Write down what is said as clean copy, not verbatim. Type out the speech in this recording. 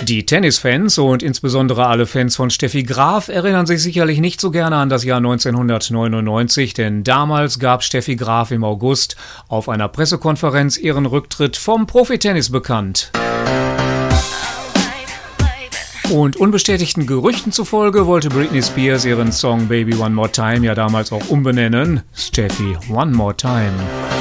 Die Tennisfans und insbesondere alle Fans von Steffi Graf erinnern sich sicherlich nicht so gerne an das Jahr 1999, denn damals gab Steffi Graf im August auf einer Pressekonferenz ihren Rücktritt vom Profitennis bekannt. Und unbestätigten Gerüchten zufolge wollte Britney Spears ihren Song Baby One More Time ja damals auch umbenennen. Steffi One More Time.